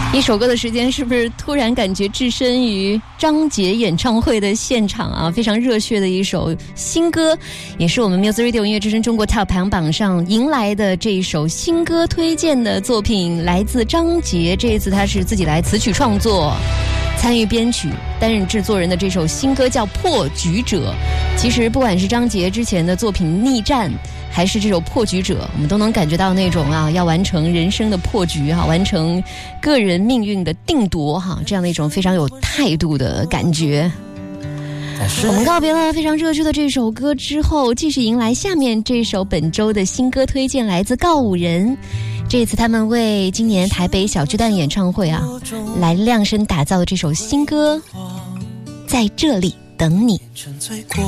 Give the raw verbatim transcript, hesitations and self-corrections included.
一首歌的时间，是不是突然感觉置身于张杰演唱会的现场啊？非常热血的一首新歌，也是我们 Music Radio 音乐之声中国 Top 排行榜上迎来的这一首新歌推荐的作品，来自张杰。这一次他是自己来词曲创作，参与编曲，担任制作人的这首新歌叫《破局者》。其实不管是张杰之前的作品《逆战》，还是这首《破局者》，我们都能感觉到那种啊，要完成人生的破局哈，完成个人命运的定夺哈，这样的一种非常有态度的感觉。我们告别了非常热血的这首歌之后，继续迎来下面这首本周的新歌推荐，来自告五人。这次他们为今年台北小巨蛋演唱会啊，来量身打造的这首新歌《在这里等你》。